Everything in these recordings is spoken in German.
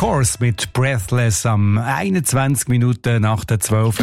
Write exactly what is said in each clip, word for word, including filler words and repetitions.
Course mit Breathless am einundzwanzig Minuten nach der zwölf.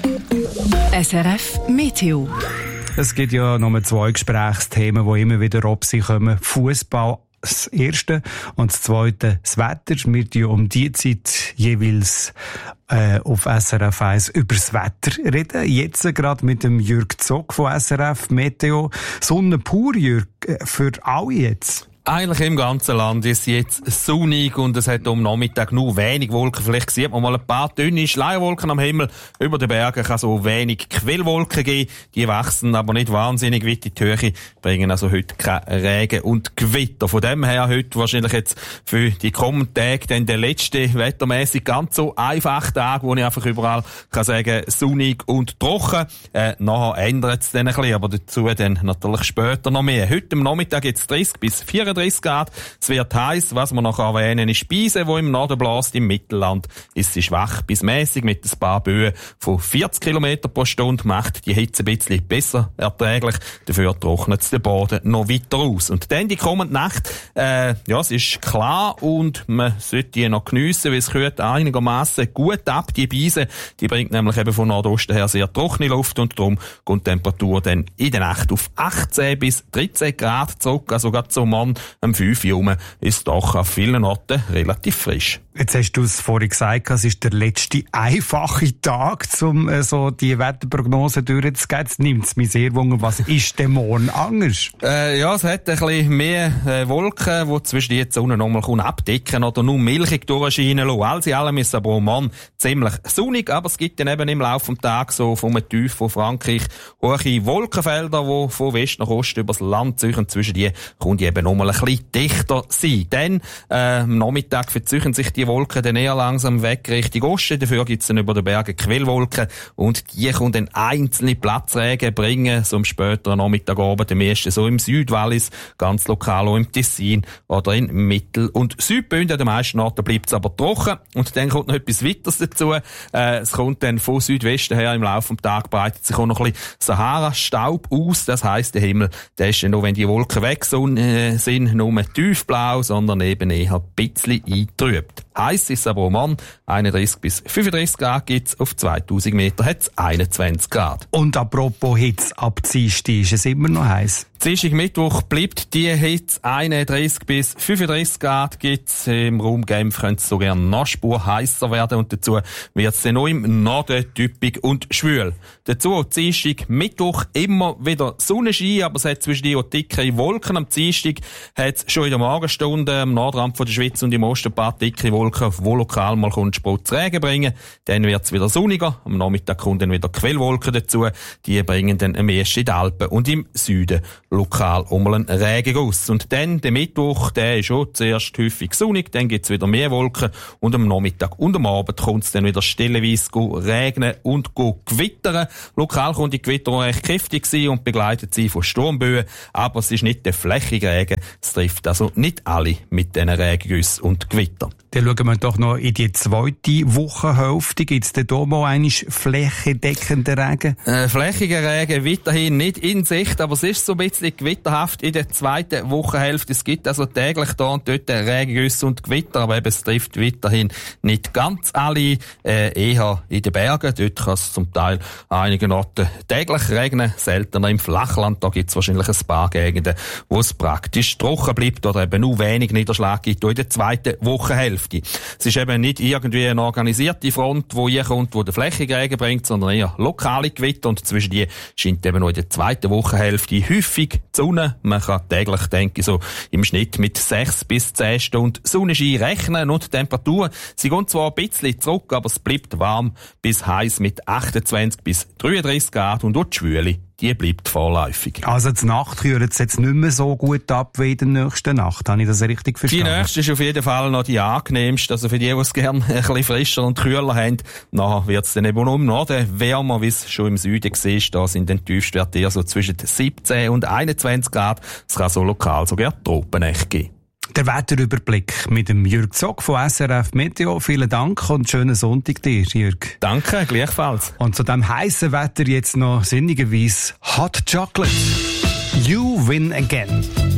S R F Meteo. Es gibt ja noch zwei Gesprächsthemen, die immer wieder auf sich kommen. Fußball, das erste, und das zweite, das Wetter. Wir reden um die Zeit jeweils äh, auf S R F eins über das Wetter reden. Jetzt gerade mit dem Jürg Zock von S R F Meteo. Sonne pur, Jürg, für alle jetzt. Eigentlich im ganzen Land ist es jetzt sonnig und es hat am Nachmittag nur wenig Wolken. Vielleicht sieht man mal ein paar dünne Schleierwolken am Himmel. Über den Bergen kann so wenig Quellwolken geben. Die wachsen aber nicht wahnsinnig weit in die Höhe, bringen also heute kein Regen und Gewitter. Von dem her heute wahrscheinlich jetzt für die kommenden Tage dann der letzte wettermäßig ganz so einfache Tag, wo ich einfach überall kann sagen, sonnig und trocken. Äh, nachher ändert es dann ein bisschen, aber dazu dann natürlich später noch mehr. Heute am Nachmittag jetzt dreißig bis vierunddreißig Grad. Es wird heiß, was wir noch erwähnen, ist Speise, wo im Norden bläst. Im Mittelland ist sie schwach bis mäßig mit ein paar Böen von vierzig Kilometer pro Stunde, macht die Hitze ein bisschen besser erträglich. Dafür trocknet es den Boden noch weiter aus. Und dann die kommende Nacht, äh, ja, es ist klar und man sollte die noch geniessen, weil es kühlt einigermaßen gut ab. Die Beise, die bringt nämlich eben von Nordosten her sehr trockene Luft und darum kommt die Temperatur dann in der Nacht auf achtzehn bis dreizehn Grad zurück. Also gerade so Mann am fünf Uhr herum ist doch an vielen Orten relativ frisch. Jetzt hast du es vorhin gesagt, es ist der letzte einfache Tag, um äh, so die Wetterprognose durchzugehen. Jetzt nimmt es mich sehr wunder, was ist denn morgen anders? Äh, ja, es hat ein bisschen mehr äh, Wolken, die zwischen die Sonne nochmal abdecken oder nur milchig durchscheinen lassen. Alles in allem ist aber morgen ziemlich sonnig, aber es gibt dann eben im Laufe des Tages so vom Tief von Frankreich hohe Wolkenfelder, die von West nach Ost übers Land ziehen. Und zwischen die kommt eben nochmal ein bisschen dichter sein. Dann äh, am Nachmittag verzeichnen sich die Wolken dann eher langsam weg Richtung Osten. Dafür gibt es dann über den Bergen Quellwolken und die können dann einzelne Platzregen bringen, so am späteren Nachmittagabend, am meisten so im Südwallis, ganz lokal auch im Tessin oder in Mittel- und Südbünden. An den meisten Orten bleibt es aber trocken. Und dann kommt noch etwas weiteres dazu. Äh, es kommt dann von Südwesten her im Laufe des Tages breitet sich auch noch ein bisschen Sahara-Staub aus. Das heisst, der Himmel, der ist dann noch, wenn die Wolken weg sind, äh, sind nur tiefblau, sondern eben eher ein bisschen eingetrübt. Heiß ist aber auch morgen. einunddreißig bis fünfunddreißig Grad gibt's. Auf zweitausend Meter hat's einundzwanzig Grad. Und apropos Hitze, ab Dienstag ist es immer noch heiß. Dienstag, Mittwoch bleibt die Hitze. einunddreißig bis fünfunddreißig Grad gibt's. Im Raum Genf könnte es sogar noch Spur heißer werden und dazu wird's dann noch im Norden typisch und schwül. Dazu Dienstag, Mittwoch immer wieder Sonnenschein, aber es hat zwischen die dickere Wolken. Am Dienstag hat's schon in der Morgenstunde am Nordrand von der Schweiz und im Osten ein paar dicke Wolken, wo lokal mal Spritz Regen bringen. Dann wird's wieder sonniger. Am Nachmittag kommen dann wieder Quellwolken dazu. Die bringen dann am meisten in den Alpen und im Süden lokal um einen Regenguss. Und dann, der Mittwoch, der ist schon zuerst häufig sonnig, dann gibt's wieder mehr Wolken und am Nachmittag und am Abend kommt's dann wieder stellenweise regnen und gewittern. Lokal kann die Gewitter auch recht kräftig sein und begleitet sie von Sturmböen, aber es ist nicht der flächige Regen. Es trifft also nicht alle mit diesen Regengüssen und Gewittern. Dann schauen wir doch noch in die zweite Wochenhälfte. Gibt es denn da mal einmal flächendeckenden Regen? Äh, flächiger Regen weiterhin nicht in Sicht, aber es ist so ein bisschen gewitterhaft in der zweiten Wochenhälfte. Es gibt also täglich da und dort Regengüsse und Gewitter, aber eben es trifft weiterhin nicht ganz alle, äh, eher in den Bergen. Dort kann es zum Teil an einigen Orten täglich regnen, seltener im Flachland. Da gibt es wahrscheinlich ein paar Gegenden, wo es praktisch trocken bleibt oder eben nur wenig Niederschlag gibt in der zweiten Wochenhälfte. Es ist eben nicht irgendwie eine organisierte Front, die hier kommt, die den flächigen Regen bringt, sondern eher lokale Gewitter. Und zwischen die scheint eben noch in der zweiten Wochenhälfte häufig die Sonne. Man kann täglich, denke ich, so im Schnitt mit sechs bis zehn Stunden Sonnenschein rechnen. Und die Temperaturen, sie gehen zwar ein bisschen zurück, aber es bleibt warm bis heiß mit achtundzwanzig bis dreiunddreißig Grad und auch die Schwüle, die bleibt vorläufig. Also die Nacht kühlt es jetzt nicht mehr so gut ab wie in der nächsten Nacht. Habe ich das richtig verstanden? Die nächste ist auf jeden Fall noch die angenehmste. Also für die, die es gerne ein bisschen frischer und kühler haben, nachher wird es dann eben noch im Norden wärmer, wie es schon im Süden war. Da sind dann Tiefstwerte eher so zwischen siebzehn und einundzwanzig Grad. Es kann so lokal sogar Tropennächte geben. Der Wetterüberblick mit dem Jürg Zock von S R F Meteo. Vielen Dank und schönen Sonntag dir, Jürg. Danke, gleichfalls. Und zu dem heißen Wetter jetzt noch sinnigerweise Hot Chocolate. You win again.